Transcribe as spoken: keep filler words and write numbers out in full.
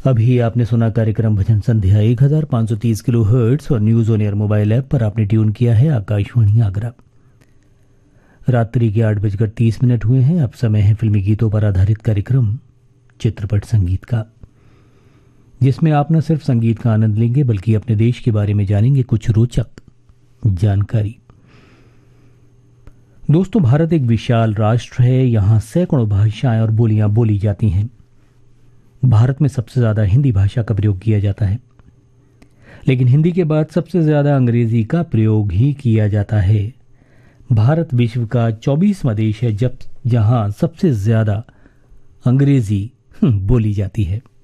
अभी आपने सुना कार्यक्रम भजन संध्या एक हज़ार पाँच सौ तीस किलो हर्ट्स और news on air mobile app पर आपने ट्यून किया है आकाशवाणी आगरा। रात्रि के आठ बजकर तीस मिनट हुए हैं। अब समय है फिल्मी गीतों पर आधारित कार्यक्रम चित्रपट संगीत का, जिसमें आप न सिर्फ संगीत का आनंद लेंगे बल्कि अपने देश के बारे में जानेंगे कुछ रोचक जानकारी। दोस्तों, भारत एक विशाल राष्ट्र है। यहाँ सैकड़ों भाषाएं और बोलियां बोली जाती हैं। भारत में सबसे ज्यादा हिंदी भाषा का प्रयोग किया जाता है, लेकिन हिंदी के बाद सबसे ज्यादा अंग्रेजी का प्रयोग ही किया जाता है। भारत विश्व का चौबीसवां देश है जब जहां सबसे ज्यादा अंग्रेजी बोली जाती है।